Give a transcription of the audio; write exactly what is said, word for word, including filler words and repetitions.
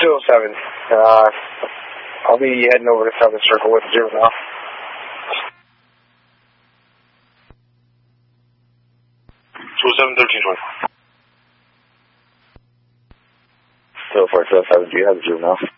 two oh seven. Uh, I'll be heading over to Southern Circle with the juvenile. two oh seven, thirteen twenty. two oh four, two oh seven, do you have the juvenile?